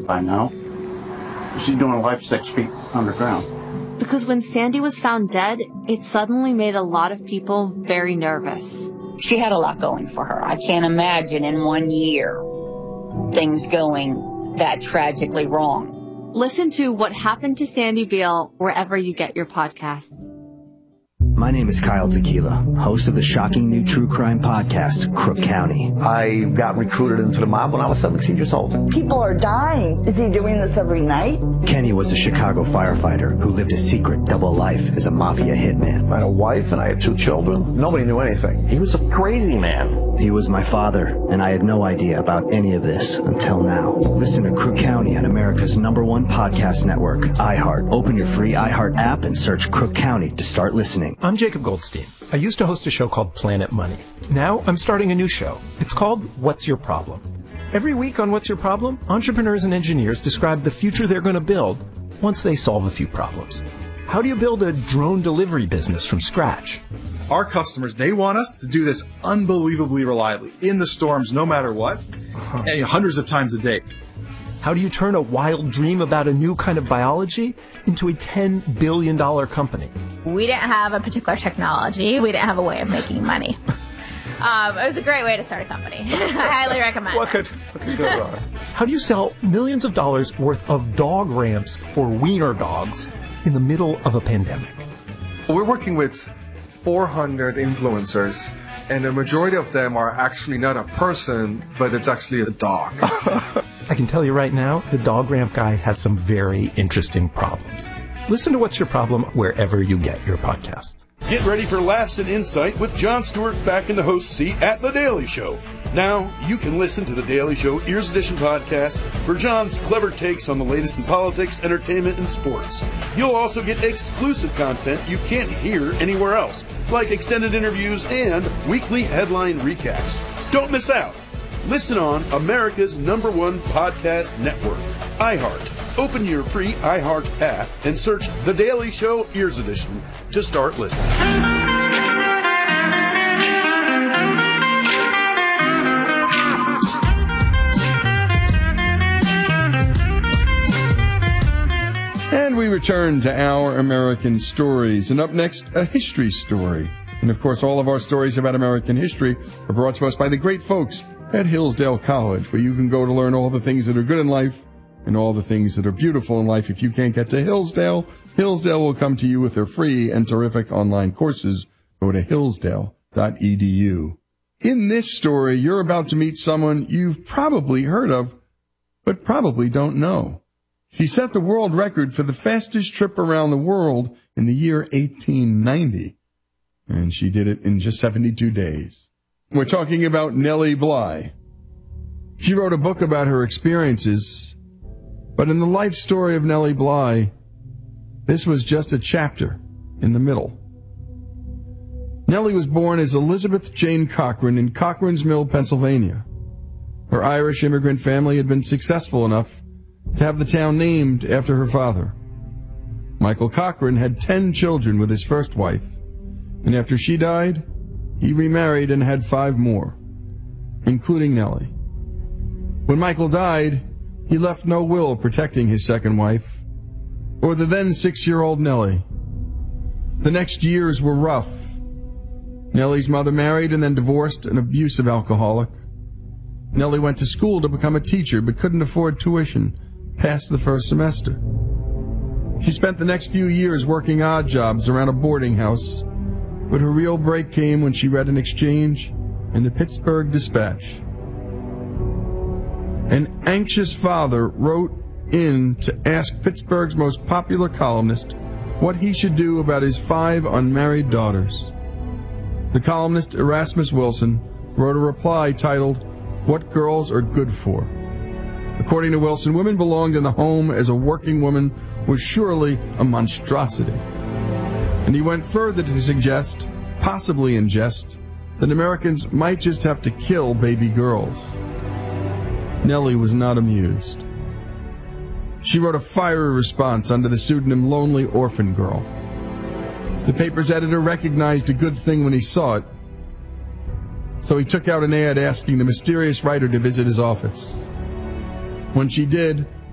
dead by now. She's doing life 6 feet underground. Because when Sandy was found dead, it suddenly made a lot of people very nervous. She had a lot going for her. I can't imagine in 1 year things going that tragically wrong. Listen to What Happened to Sandy Beale wherever you get your podcasts. My name is Kyle Tequila, host of the shocking new true crime podcast, Crook County. I got recruited into the mob when I was 17 years old. People are dying. Is he doing this every night? Kenny was a Chicago firefighter who lived a secret double life as a mafia hitman. I had a wife and I had 2 children. Nobody knew anything. He was a crazy man. He was my father, and I had no idea about any of this until now. Listen to Crook County on America's #1 podcast network, iHeart. Open your free iHeart app and search Crook County to start listening. I'm Jacob Goldstein. I used to host a show called Planet Money. Now I'm starting a new show. It's called What's Your Problem? Every week on What's Your Problem, entrepreneurs and engineers describe the future they're going to build once they solve a few problems. How do you build a drone delivery business from scratch? Our customers, they want us to do this unbelievably reliably, in the storms, no matter what, and hundreds of times a day. How do you turn a wild dream about a new kind of biology into a $10 billion company? We didn't have a particular technology. We didn't have a way of making money. It was a great way to start a company. I highly recommend What could go wrong? How do you sell millions of dollars worth of dog ramps for wiener dogs in the middle of a pandemic? We're working with 400 influencers, and the majority of them are actually not a person, but it's actually a dog. I can tell you right now, the dog ramp guy has some very interesting problems. Listen to What's Your Problem wherever you get your podcasts. Get ready for laughs and insight with Jon Stewart back in the host seat at The Daily Show. Now, you can listen to The Daily Show Ears Edition podcast for Jon's clever takes on the latest in politics, entertainment, and sports. You'll also get exclusive content you can't hear anywhere else, like extended interviews and weekly headline recaps. Don't miss out. Listen on America's #1 podcast network, iHeart. Open your free iHeart app and search The Daily Show Ears Edition to start listening. And we return to Our American Stories. And up next, a history story. And of course, all of our stories about American history are brought to us by the great folks at Hillsdale College, where you can go to learn all the things that are good in life and all the things that are beautiful in life. If you can't get to Hillsdale, Hillsdale will come to you with their free and terrific online courses. Go to hillsdale.edu. In this story, you're about to meet someone you've probably heard of, but probably don't know. She set the world record for the fastest trip around the world in the year 1890, and she did it in just 72 days. We're talking about Nellie Bly. She wrote a book about her experiences, but in the life story of Nellie Bly, this was just a chapter in the middle. Nellie was born as Elizabeth Jane Cochran in Cochran's Mill, Pennsylvania. Her Irish immigrant family had been successful enough to have the town named after her father. Michael Cochran had 10 children with his first wife, and after she died, he remarried and had 5 more, including Nellie. When Michael died, he left no will protecting his second wife, or the then 6-year-old Nellie. The next years were rough. Nellie's mother married and then divorced an abusive alcoholic. Nellie went to school to become a teacher, but couldn't afford tuition past the first semester. She spent the next few years working odd jobs around a boarding house, but her real break came when she read an exchange in the Pittsburgh Dispatch. An anxious father wrote in to ask Pittsburgh's most popular columnist what he should do about his 5 unmarried daughters. The columnist Erasmus Wilson wrote a reply titled, "What Girls Are Good For." According to Wilson, women belonged in the home as a working woman was surely a monstrosity. And he went further to suggest, possibly in jest, that Americans might just have to kill baby girls. Nellie was not amused. She wrote a fiery response under the pseudonym Lonely Orphan Girl. The paper's editor recognized a good thing when he saw it, so he took out an ad asking the mysterious writer to visit his office. When she did,